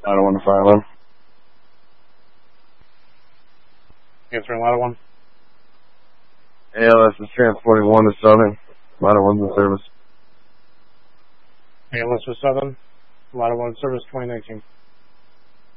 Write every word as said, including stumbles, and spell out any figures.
Ladder one to fire one. Answering ladder one. A L S is transporting one to Southern. Ladder one's in service. A L S for Southern. Ladder one service twenty nineteen.